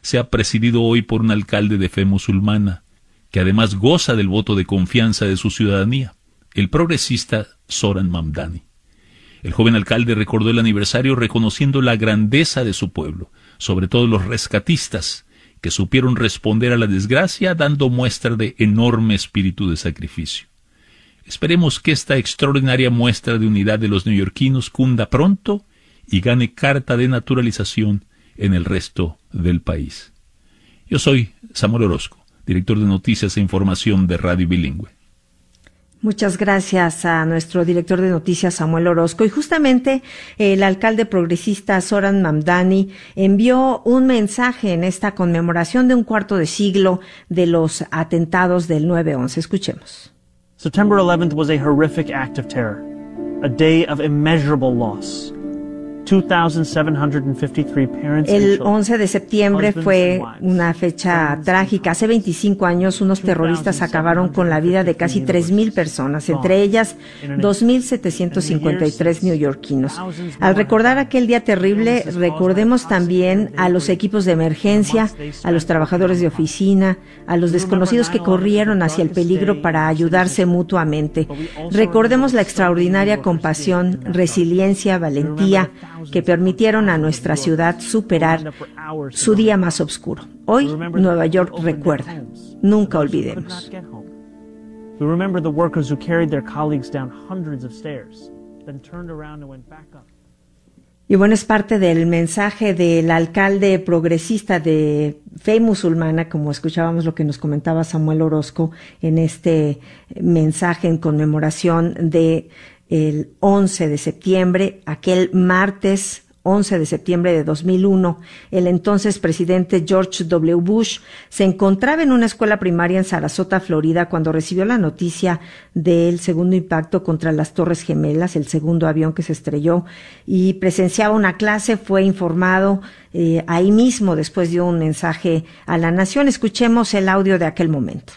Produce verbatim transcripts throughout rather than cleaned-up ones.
sea presidido hoy por un alcalde de fe musulmana, que además goza del voto de confianza de su ciudadanía, el progresista Zoran Mamdani. El joven alcalde recordó el aniversario reconociendo la grandeza de su pueblo, sobre todo los rescatistas, que supieron responder a la desgracia dando muestra de enorme espíritu de sacrificio. Esperemos que esta extraordinaria muestra de unidad de los neoyorquinos cunda pronto y gane carta de naturalización en el resto del país. Yo soy Samuel Orozco, director de Noticias e Información de Radio Bilingüe. Muchas gracias a nuestro director de noticias, Samuel Orozco. Y justamente el alcalde progresista Zoran Mamdani envió un mensaje en esta conmemoración de un cuarto de siglo de los atentados del nueve once. Escuchemos. September eleventh was a horrific act of terror, a day of immeasurable loss. El once de septiembre fue una fecha trágica. Hace veinticinco años, unos terroristas acabaron con la vida de casi tres mil personas, entre ellas dos mil setecientos cincuenta y tres neoyorquinos. Al recordar aquel día terrible, recordemos también a los equipos de emergencia, a los trabajadores de oficina, a los desconocidos que corrieron hacia el peligro para ayudarse mutuamente. Recordemos la extraordinaria compasión, resiliencia, valentía que permitieron a nuestra ciudad superar su día más oscuro. Hoy, Nueva York recuerda. Nunca olvidemos. Y bueno, es parte del mensaje del alcalde progresista de fe musulmana, como escuchábamos lo que nos comentaba Samuel Orozco en este mensaje en conmemoración de el once de septiembre, aquel martes once de septiembre de dos mil uno, el entonces presidente George W. Bush se encontraba en una escuela primaria en Sarasota, Florida, cuando recibió la noticia del segundo impacto contra las Torres Gemelas, el segundo avión que se estrelló, y presenciaba una clase. Fue informado eh, ahí mismo, después dio un mensaje a la nación. Escuchemos el audio de aquel momento.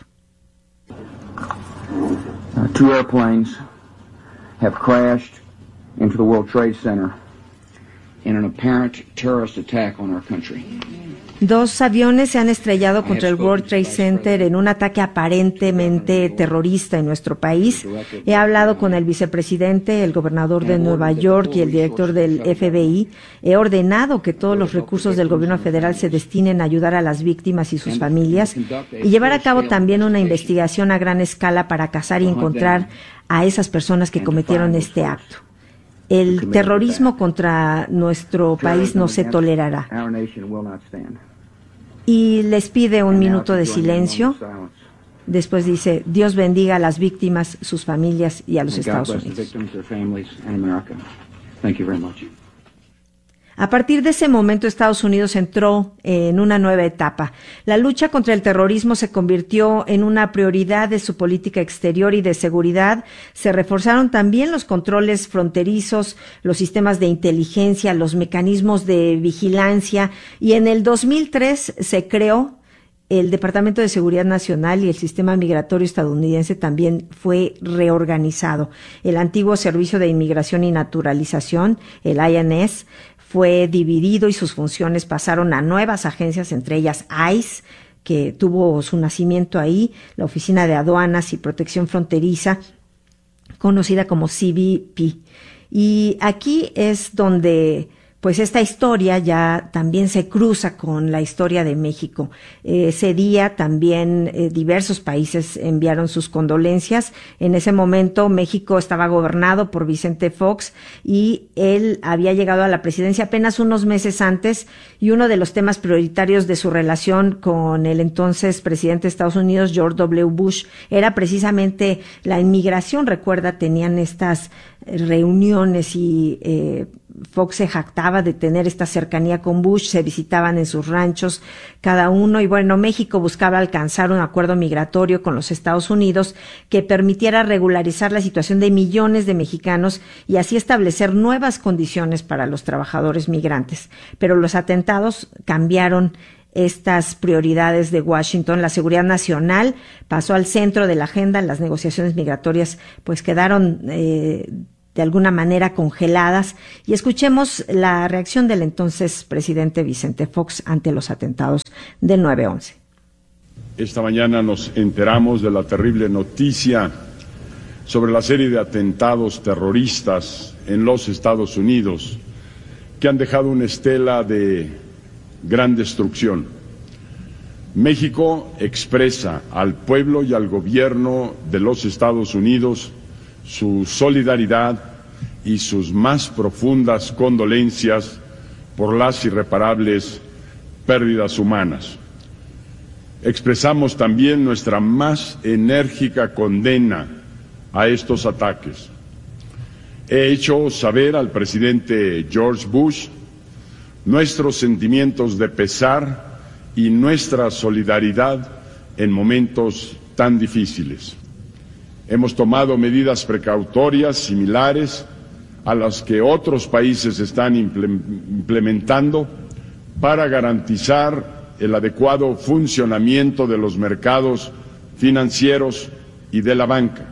Uh, two airplanes have crashed into the World Trade Center in an apparent terrorist attack on our country. Dos aviones se han estrellado contra el World Trade Center en un ataque aparentemente terrorista en nuestro país. He hablado con el vicepresidente, el gobernador de Nueva York y el director del F B I. He ordenado que todos los recursos del gobierno federal se destinen a ayudar a las víctimas y sus familias y llevar a cabo también una investigación a gran escala para cazar y encontrar a esas personas que cometieron este acto. El terrorismo contra nuestro país no se tolerará. Y les pide un minuto de silencio. Después dice: Dios bendiga a las víctimas, sus familias y a los Estados Unidos. A partir de ese momento, Estados Unidos entró en una nueva etapa. La lucha contra el terrorismo se convirtió en una prioridad de su política exterior y de seguridad. Se reforzaron también los controles fronterizos, los sistemas de inteligencia, los mecanismos de vigilancia, y en el dos mil tres se creó el Departamento de Seguridad Nacional y el sistema migratorio estadounidense también fue reorganizado. El antiguo Servicio de Inmigración y Naturalización, el I N S, fue dividido y sus funciones pasaron a nuevas agencias, entre ellas ICE, que tuvo su nacimiento ahí, la Oficina de Aduanas y Protección Fronteriza, conocida como C B P. Y aquí es donde pues esta historia ya también se cruza con la historia de México. Eh, ese día también eh, diversos países enviaron sus condolencias. En ese momento México estaba gobernado por Vicente Fox y él había llegado a la presidencia apenas unos meses antes, y uno de los temas prioritarios de su relación con el entonces presidente de Estados Unidos, George W. Bush, era precisamente la inmigración. Recuerda, tenían estas reuniones y eh, Fox se jactaba de tener esta cercanía con Bush, se visitaban en sus ranchos cada uno, y bueno, México buscaba alcanzar un acuerdo migratorio con los Estados Unidos que permitiera regularizar la situación de millones de mexicanos y así establecer nuevas condiciones para los trabajadores migrantes. Pero los atentados cambiaron estas prioridades de Washington. La seguridad nacional pasó al centro de la agenda. Las negociaciones migratorias pues quedaron eh, de alguna manera congeladas, y escuchemos la reacción del entonces presidente Vicente Fox ante los atentados del nueve once. Esta mañana nos enteramos de la terrible noticia sobre la serie de atentados terroristas en los Estados Unidos que han dejado una estela de gran destrucción. México expresa al pueblo y al gobierno de los Estados Unidos su solidaridad y sus más profundas condolencias por las irreparables pérdidas humanas. Expresamos también nuestra más enérgica condena a estos ataques. He hecho saber al presidente George Bush nuestros sentimientos de pesar y nuestra solidaridad en momentos tan difíciles. Hemos tomado medidas precautorias similares a las que otros países están implementando para garantizar el adecuado funcionamiento de los mercados financieros y de la banca.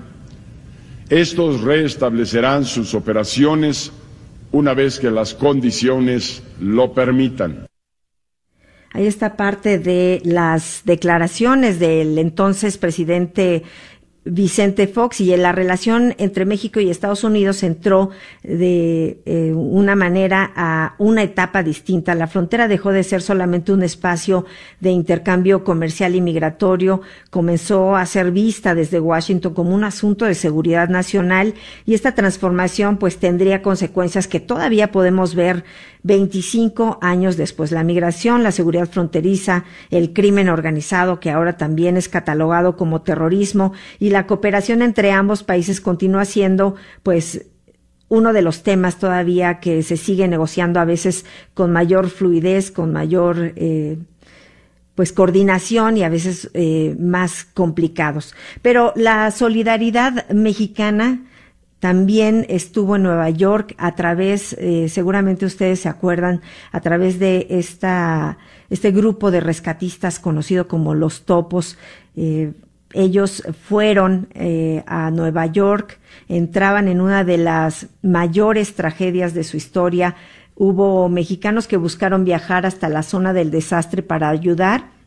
Estos restablecerán sus operaciones una vez que las condiciones lo permitan. Ahí está parte de las declaraciones del entonces presidente Vicente Fox, y la relación entre México y Estados Unidos entró de eh, una manera a una etapa distinta. La frontera dejó de ser solamente un espacio de intercambio comercial y migratorio, comenzó a ser vista desde Washington como un asunto de seguridad nacional, y esta transformación pues tendría consecuencias que todavía podemos ver veinticinco años después. La migración, la seguridad fronteriza, el crimen organizado, que ahora también es catalogado como terrorismo, y la cooperación entre ambos países continúa siendo, pues, uno de los temas todavía que se sigue negociando a veces con mayor fluidez, con mayor, eh, pues, coordinación, y a veces eh, más complicados. Pero la solidaridad mexicana también estuvo en Nueva York a través, eh, seguramente ustedes se acuerdan, a través de esta este grupo de rescatistas conocido como los Topos. Eh, ellos fueron eh, a Nueva York, entraban en una de las mayores tragedias de su historia. Hubo mexicanos que buscaron viajar hasta la zona del desastre para ayudar.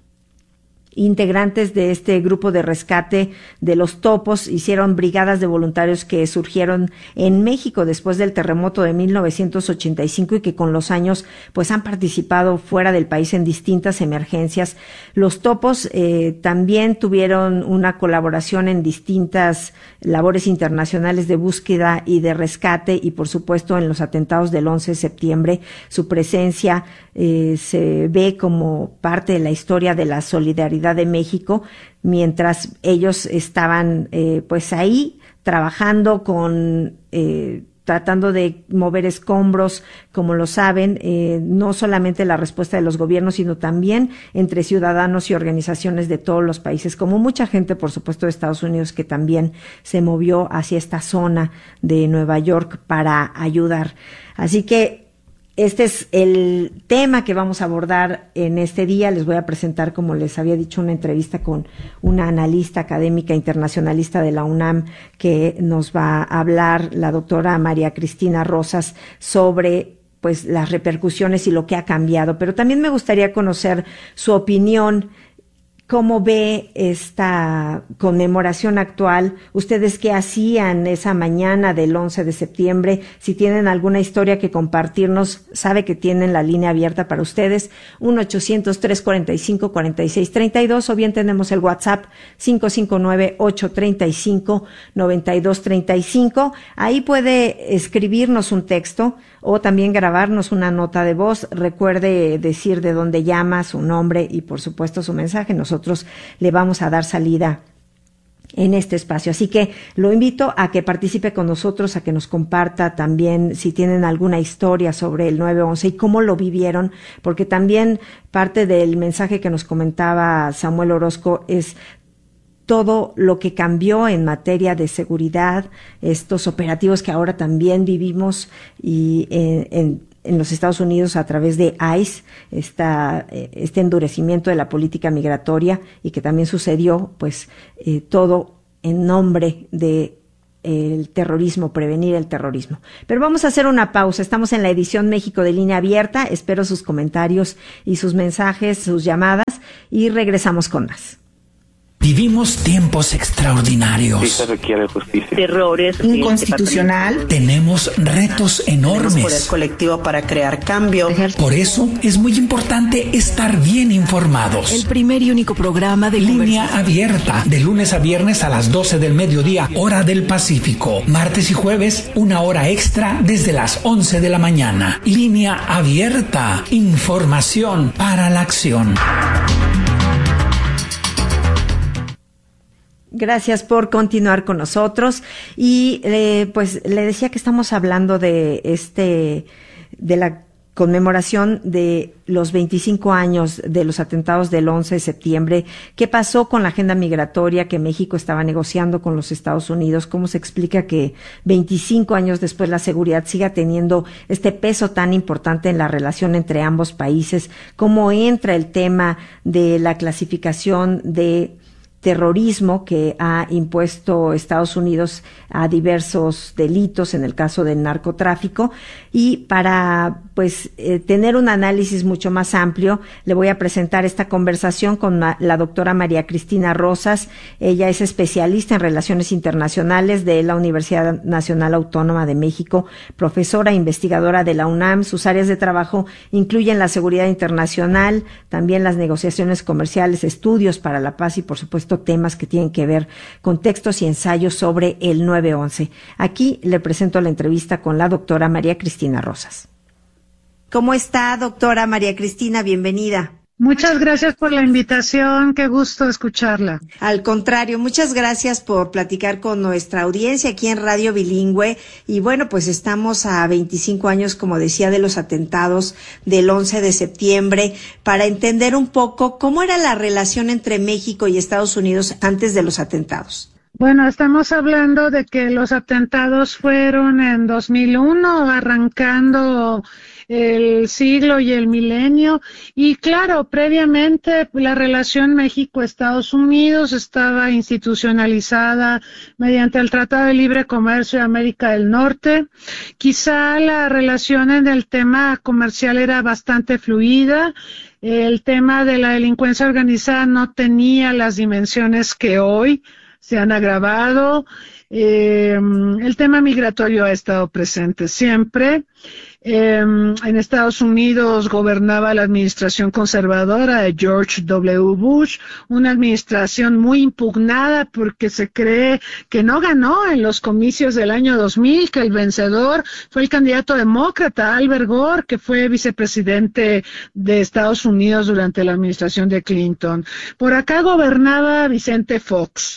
Integrantes de este grupo de rescate de los Topos hicieron brigadas de voluntarios que surgieron en México después del terremoto de mil novecientos ochenta y cinco, y que con los años pues han participado fuera del país en distintas emergencias. Los Topos eh, también tuvieron una colaboración en distintas labores internacionales de búsqueda y de rescate, y por supuesto en los atentados del once de septiembre su presencia eh, se ve como parte de la historia de la solidaridad de México, mientras ellos estaban eh, pues ahí trabajando con eh, tratando de mover escombros, como lo saben, eh, no solamente la respuesta de los gobiernos, sino también entre ciudadanos y organizaciones de todos los países, como mucha gente, por supuesto, de Estados Unidos, que también se movió hacia esta zona de Nueva York para ayudar. Así que este es el tema que vamos a abordar en este día. Les voy a presentar, como les había dicho, una entrevista con una analista académica internacionalista de la UNAM que nos va a hablar, la doctora María Cristina Rosas, sobre pues las repercusiones y lo que ha cambiado. Pero también me gustaría conocer su opinión. ¿Cómo ve esta conmemoración actual? ¿Ustedes qué hacían esa mañana del once de septiembre? Si tienen alguna historia que compartirnos, sabe que tienen la línea abierta para ustedes, uno ochocientos, trescientos cuarenta y cinco, cuarenta y seis treinta y dos, o bien tenemos el WhatsApp cinco cinco nueve, ocho tres cinco, nueve dos tres cinco. Ahí puede escribirnos un texto o también grabarnos una nota de voz. Recuerde decir de dónde llama, su nombre y por supuesto su mensaje. Nosotros le vamos a dar salida en este espacio. Así que lo invito a que participe con nosotros, a que nos comparta también si tienen alguna historia sobre el nueve once y cómo lo vivieron, porque también parte del mensaje que nos comentaba Samuel Orozco es todo lo que cambió en materia de seguridad, estos operativos que ahora también vivimos y en, en en los Estados Unidos a través de ICE, esta, este endurecimiento de la política migratoria, y que también sucedió, pues, eh, todo en nombre de el terrorismo, prevenir el terrorismo. Pero vamos a hacer una pausa. Estamos en la edición México de Línea Abierta. Espero sus comentarios y sus mensajes, sus llamadas, y regresamos con más. Vivimos tiempos extraordinarios. Sí se requiere justicia. Errores inconstitucional. Tenemos retos enormes. Tenemos poder colectivo para crear cambio. Por eso es muy importante estar bien informados. El primer y único programa de Línea Abierta, de lunes a viernes a las doce del mediodía, hora del Pacífico. Martes y jueves, una hora extra desde las once de la mañana. Línea Abierta, información para la acción. Gracias por continuar con nosotros. Y eh, pues le decía que estamos hablando de este, de la conmemoración de los veinticinco años de los atentados del once de septiembre. ¿Qué pasó con la agenda migratoria que México estaba negociando con los Estados Unidos? ¿Cómo se explica que veinticinco años después la seguridad siga teniendo este peso tan importante en la relación entre ambos países? ¿Cómo entra el tema de la clasificación de terrorismo que ha impuesto Estados Unidos a diversos delitos, en el caso del narcotráfico? Y para pues eh, tener un análisis mucho más amplio, le voy a presentar esta conversación con la, la doctora María Cristina Rosas. Ella es especialista en relaciones internacionales de la Universidad Nacional Autónoma de México, profesora e investigadora de la UNAM. Sus áreas de trabajo incluyen la seguridad internacional, también las negociaciones comerciales, estudios para la paz y, por supuesto, temas que tienen que ver con textos y ensayos sobre el nueve once. Aquí le presento la entrevista con la doctora María Cristina Rosas. ¿Cómo está, doctora María Cristina? Bienvenida. Muchas gracias por la invitación, qué gusto escucharla. Al contrario, muchas gracias por platicar con nuestra audiencia aquí en Radio Bilingüe. Y bueno, pues estamos a veinticinco años, como decía, de los atentados del once de septiembre, para entender un poco cómo era la relación entre México y Estados Unidos antes de los atentados. Bueno, estamos hablando de que los atentados fueron en dos mil uno, arrancando el siglo y el milenio, y claro, previamente la relación México-Estados Unidos estaba institucionalizada mediante el Tratado de Libre Comercio de América del Norte. Quizá la relación en el tema comercial era bastante fluida. El tema de la delincuencia organizada no tenía las dimensiones que hoy se han agravado. Eh, el tema migratorio ha estado presente siempre. Eh, en Estados Unidos gobernaba la administración conservadora de George doble u. Bush, una administración muy impugnada porque se cree que no ganó en los comicios del año dos mil, que el vencedor fue el candidato demócrata Albert Gore, que fue vicepresidente de Estados Unidos durante la administración de Clinton. Por acá gobernaba Vicente Fox.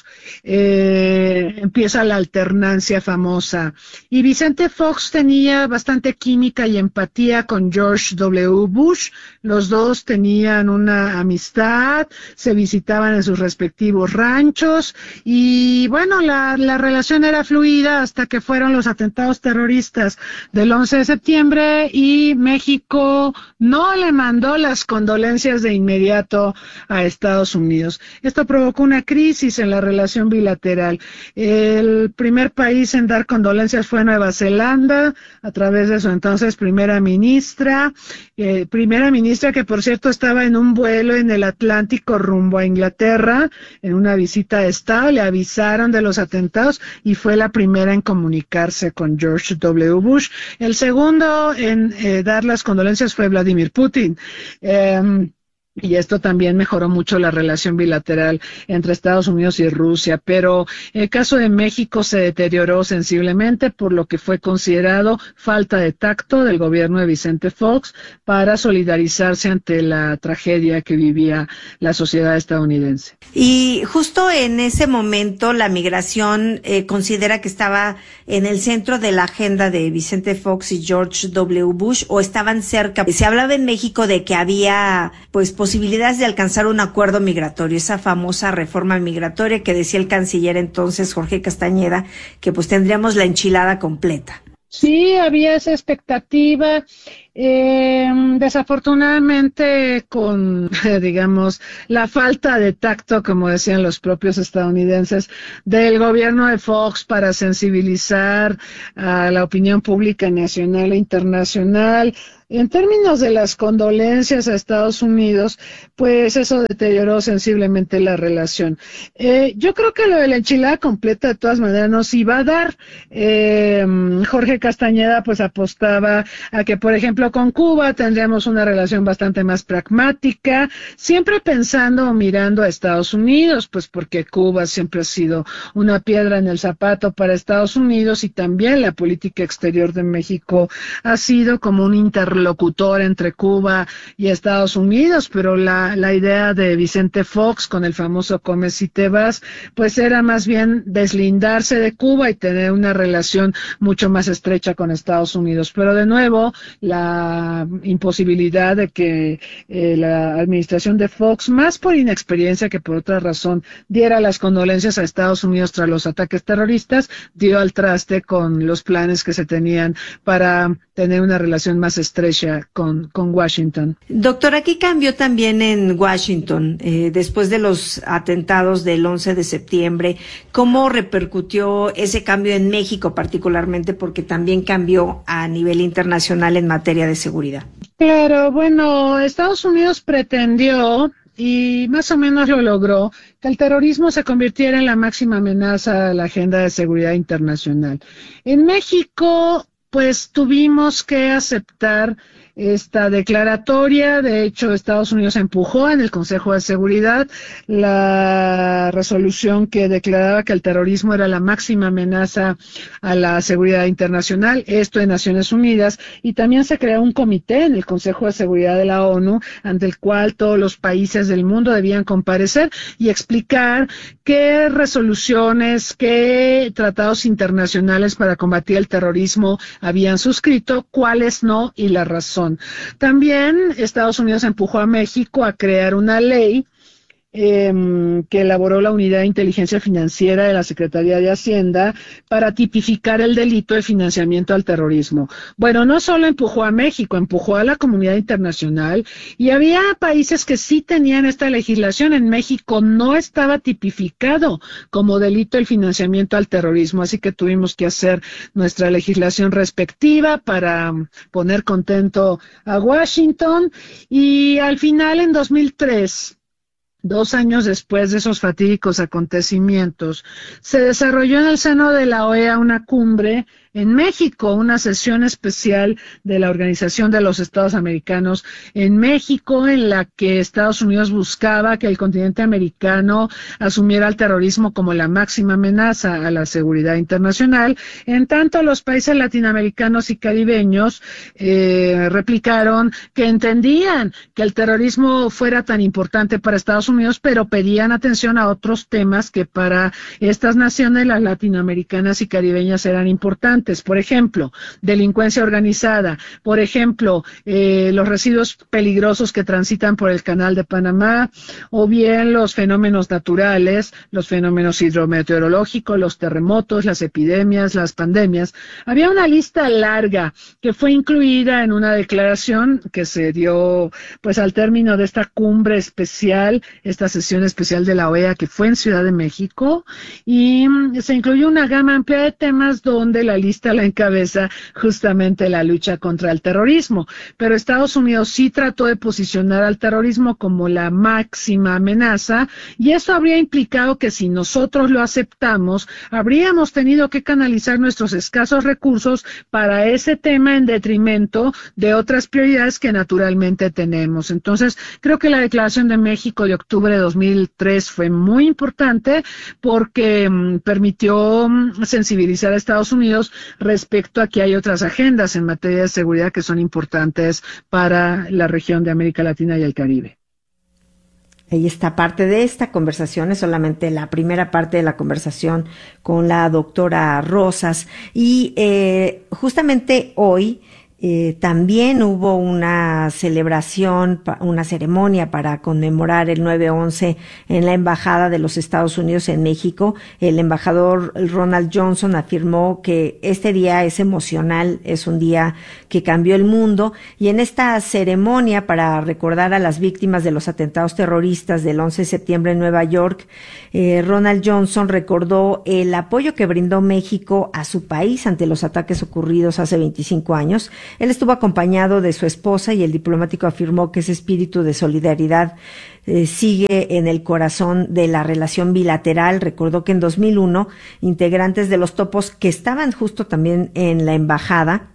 Eh, empieza la alternancia famosa. Y Vicente Fox tenía bastante química y empatía con George doble u. Bush. Los dos tenían una amistad, se visitaban en sus respectivos ranchos y bueno, la, la relación era fluida hasta que fueron los atentados terroristas del once de septiembre y México no le mandó las condolencias de inmediato a Estados Unidos. Esto provocó una crisis en la relación bilateral. El primer país en dar condolencias fue Nueva Zelanda, a través de su entonces primera ministra, eh, primera ministra que por cierto estaba en un vuelo en el Atlántico rumbo a Inglaterra, en una visita de Estado, le avisaron de los atentados y fue la primera en comunicarse con George doble u. Bush. El segundo en eh, dar las condolencias fue Vladimir Putin. Eh, Y esto también mejoró mucho la relación bilateral entre Estados Unidos y Rusia, pero el caso de México se deterioró sensiblemente por lo que fue considerado falta de tacto del gobierno de Vicente Fox para solidarizarse ante la tragedia que vivía la sociedad estadounidense. Y justo en ese momento la migración eh, considera que estaba en el centro de la agenda de Vicente Fox y George doble u. Bush, o estaban cerca. Se hablaba en México de que había pues posibilidades de alcanzar un acuerdo migratorio, esa famosa reforma migratoria que decía el canciller entonces Jorge Castañeda, que pues tendríamos la enchilada completa. Sí, había esa expectativa. Eh, desafortunadamente, con, digamos, la falta de tacto, como decían los propios estadounidenses, del gobierno de Fox para sensibilizar a la opinión pública nacional e internacional, en términos de las condolencias a Estados Unidos, pues eso deterioró sensiblemente la relación. Eh, yo creo que lo de la enchilada completa de todas maneras nos iba a dar. Eh, Jorge Castañeda pues apostaba a que, por ejemplo, con Cuba tendríamos una relación bastante más pragmática, siempre pensando o mirando a Estados Unidos, pues porque Cuba siempre ha sido una piedra en el zapato para Estados Unidos y también la política exterior de México ha sido como un interlocutor entre Cuba y Estados Unidos, pero la, la idea de Vicente Fox con el famoso Come si te vas, pues era más bien deslindarse de Cuba y tener una relación mucho más estrecha con Estados Unidos. Pero de nuevo, la imposibilidad de que eh, la administración de Fox, más por inexperiencia que por otra razón, diera las condolencias a Estados Unidos tras los ataques terroristas, dio al traste con los planes que se tenían para tener una relación más estrecha con, con Washington. Doctor, aquí cambió también en Washington, eh, después de los atentados del once de septiembre. ¿Cómo repercutió ese cambio en México particularmente? Porque también cambió a nivel internacional en materia de seguridad. Claro, bueno, Estados Unidos pretendió, y más o menos lo logró, que el terrorismo se convirtiera en la máxima amenaza a la agenda de seguridad internacional. En México, pues tuvimos que aceptar esta declaratoria. De hecho, Estados Unidos empujó en el Consejo de Seguridad la resolución que declaraba que el terrorismo era la máxima amenaza a la seguridad internacional, esto en Naciones Unidas, y también se creó un comité en el Consejo de Seguridad de la ONU, ante el cual todos los países del mundo debían comparecer y explicar qué resoluciones, qué tratados internacionales para combatir el terrorismo habían suscrito, cuáles no y la razón. También Estados Unidos empujó a México a crear una ley eh, que elaboró la Unidad de Inteligencia Financiera de la Secretaría de Hacienda para tipificar el delito de financiamiento al terrorismo. Bueno, no solo empujó a México, empujó a la comunidad internacional, y había países que sí tenían esta legislación. En México no estaba tipificado como delito el financiamiento al terrorismo, así que tuvimos que hacer nuestra legislación respectiva para poner contento a Washington, y al final en dos mil tres, dos años después de esos fatídicos acontecimientos, se desarrolló en el seno de la O E A una cumbre en México, una sesión especial de la Organización de los Estados Americanos en México, en la que Estados Unidos buscaba que el continente americano asumiera el terrorismo como la máxima amenaza a la seguridad internacional. En tanto, los países latinoamericanos y caribeños eh, replicaron que entendían que el terrorismo fuera tan importante para Estados Unidos, pero pedían atención a otros temas que para estas naciones, las latinoamericanas y caribeñas, eran importantes. Por ejemplo, delincuencia organizada, por ejemplo, eh, los residuos peligrosos que transitan por el Canal de Panamá, o bien los fenómenos naturales, los fenómenos hidrometeorológicos, los terremotos, las epidemias, las pandemias. Había una lista larga que fue incluida en una declaración que se dio pues al término de esta cumbre especial, esta sesión especial de la O E A que fue en Ciudad de México, y se incluyó una gama amplia de temas donde la lista la encabeza justamente la lucha contra el terrorismo. Pero Estados Unidos sí trató de posicionar al terrorismo como la máxima amenaza, y eso habría implicado que si nosotros lo aceptamos, habríamos tenido que canalizar nuestros escasos recursos para ese tema en detrimento de otras prioridades que naturalmente tenemos. Entonces, creo que la Declaración de México de octubre de dos mil tres fue muy importante porque mm, permitió mm, sensibilizar a Estados Unidos respecto a que hay otras agendas en materia de seguridad que son importantes para la región de América Latina y el Caribe. Ahí está parte de esta conversación, es solamente la primera parte de la conversación con la doctora Rosas. Y eh, justamente hoy Eh, también hubo una celebración, una ceremonia para conmemorar el nueve once en la Embajada de los Estados Unidos en México. El embajador Ronald Johnson afirmó que este día es emocional, es un día que cambió el mundo, y en esta ceremonia para recordar a las víctimas de los atentados terroristas del once de septiembre en Nueva York, eh, Ronald Johnson recordó el apoyo que brindó México a su país ante los ataques ocurridos hace veinticinco años. Él estuvo acompañado de su esposa y el diplomático afirmó que ese espíritu de solidaridad eh, sigue en el corazón de la relación bilateral. Recordó que en dos mil uno, integrantes de los Topos que estaban justo también en la embajada,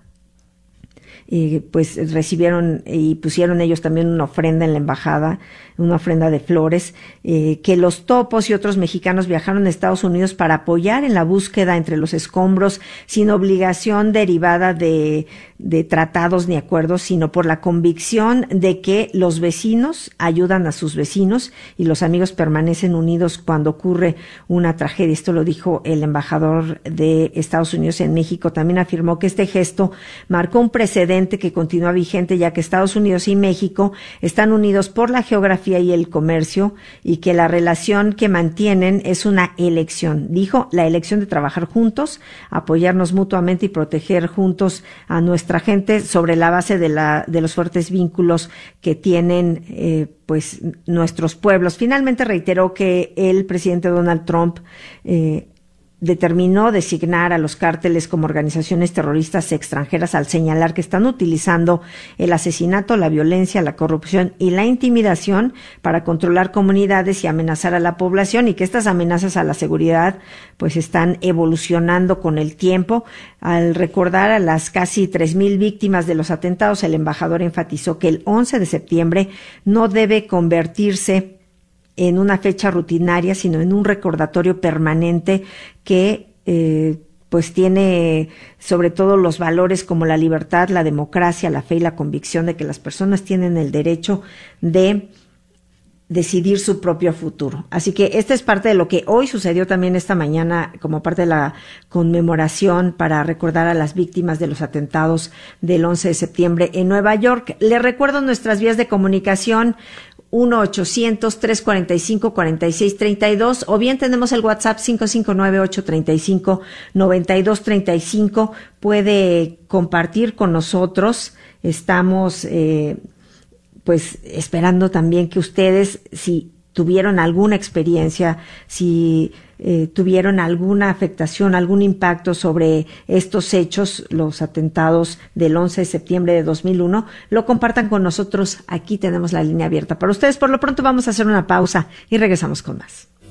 Eh, pues recibieron y pusieron ellos también una ofrenda en la embajada, una ofrenda de flores, eh, que los Topos y otros mexicanos viajaron a Estados Unidos para apoyar en la búsqueda entre los escombros, sin obligación derivada de, de tratados ni acuerdos, sino por la convicción de que los vecinos ayudan a sus vecinos y los amigos permanecen unidos cuando ocurre una tragedia. Esto lo dijo el embajador de Estados Unidos en México. También afirmó que este gesto marcó un precedente que continúa vigente, ya que Estados Unidos y México están unidos por la geografía y el comercio, y que la relación que mantienen es una elección. Dijo, la elección de trabajar juntos, apoyarnos mutuamente y proteger juntos a nuestra gente sobre la base de la de los fuertes vínculos que tienen eh, pues nuestros pueblos. Finalmente reiteró que el presidente Donald Trump eh, determinó designar a los cárteles como organizaciones terroristas extranjeras al señalar que están utilizando el asesinato, la violencia, la corrupción y la intimidación para controlar comunidades y amenazar a la población, y que estas amenazas a la seguridad pues están evolucionando con el tiempo. Al recordar a las casi tres mil víctimas de los atentados, el embajador enfatizó que el once de septiembre no debe convertirse en una fecha rutinaria, sino en un recordatorio permanente que eh, pues tiene sobre todo los valores como la libertad, la democracia, la fe y la convicción de que las personas tienen el derecho de decidir su propio futuro. Así que esta es parte de lo que hoy sucedió también esta mañana como parte de la conmemoración para recordar a las víctimas de los atentados del once de septiembre en Nueva York. Les recuerdo nuestras vías de comunicación: uno ochocientos, trescientos cuarenta y cinco, cuarenta y seis treinta y dos, o bien tenemos el WhatsApp cinco cinco nueve, ocho tres cinco, nueve dos tres cinco. Puede compartir con nosotros. Estamos eh, pues esperando también que ustedes, si tuvieron alguna experiencia, si eh, tuvieron alguna afectación, algún impacto sobre estos hechos, los atentados del once de septiembre de dos mil uno, lo compartan con nosotros. Aquí tenemos la línea abierta para ustedes. Por lo pronto vamos a hacer una pausa y regresamos con más.